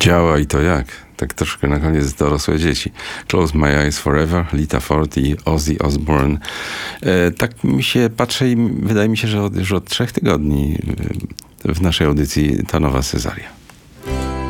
Działa i to jak? Tak troszkę na koniec dorosłe dzieci. Close My Eyes Forever, Lita Ford i Ozzy Osbourne. Tak mi się patrzy i wydaje mi się, że już od 3 tygodni w naszej audycji ta nowa Cesaria.